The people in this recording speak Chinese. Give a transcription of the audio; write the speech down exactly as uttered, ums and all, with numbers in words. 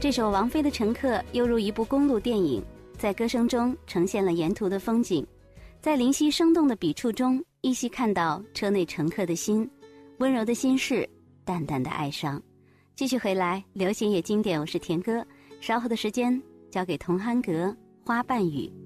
这首王菲的《乘客》犹如一部公路电影，在歌声中呈现了沿途的风景，在林夕生动的笔触中，依稀看到车内乘客的心，温柔的心事，淡淡的哀伤。继续回来，流行也经典，我是田哥。稍后的时间交给童安格《花瓣雨》。